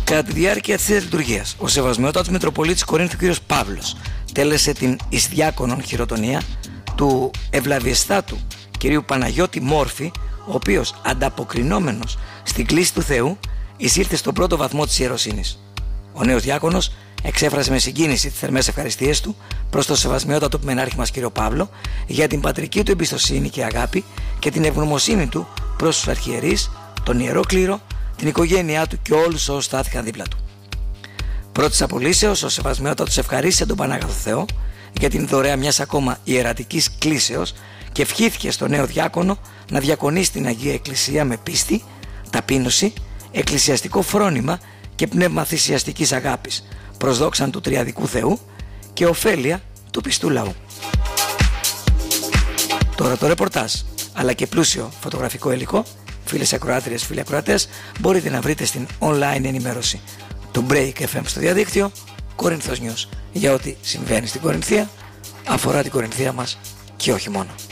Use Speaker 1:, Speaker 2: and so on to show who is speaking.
Speaker 1: Κατά τη διάρκεια της λειτουργίας, ο Σεβασμιότατος Μητροπολίτης Κορίνθου κ. Παύλος τέλεσε την εις διάκονον χειροτονία του ευλαβιεστάτου κ. Παναγιώτη Μόρφη, ο οποίος ανταποκρινόμενος στην κλήση του Θεού εισήλθε στον πρώτο βαθμό της ιεροσύνης. Ο νέος διάκονος εξέφρασε με συγκίνηση τις θερμές ευχαριστίες του προς το Σεβασμιότατο Πιμενάρχη μας κ. Παύλο για την πατρική του εμπιστοσύνη και αγάπη και την ευγνωμοσύνη του προς τους αρχιερείς, τον Ιερό Κλήρο, την οικογένειά του και όλους όσους στάθηκαν δίπλα του. Πρώτης απολύσεως, ο Σεβασμιότατος ευχαρίστησε τον Πανάγαθο Θεό για την δωρεά μιας ακόμα ιερατικής κλήσεως και ευχήθηκε στο νέο διάκονο να διακονήσει την Αγία Εκκλησία με πίστη, ταπείνωση, εκκλησιαστικό φρόνημα και πνεύμα θυσιαστικής αγάπης, προς δόξαν του Τριαδικού Θεού και ωφέλεια του πιστού λαού. Τώρα το ρεπορτάζ, αλλά και πλούσιο φωτογραφικό υλικό, φίλες ακροάτριες, φίλοι ακροατές, μπορείτε να βρείτε στην online ενημέρωση του Break FM στο διαδίκτυο, Κορίνθος News, για ό,τι συμβαίνει στην Κορινθία, αφορά την Κορινθία μας και όχι μόνο.